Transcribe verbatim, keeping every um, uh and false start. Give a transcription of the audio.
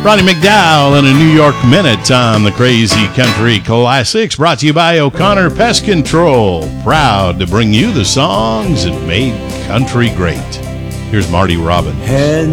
Ronnie McDowell and a New York Minute on the Crazy Country Classics, brought to you by O'Connor Pest Control. Proud to bring you the songs that made country great. Here's Marty Robbins. Had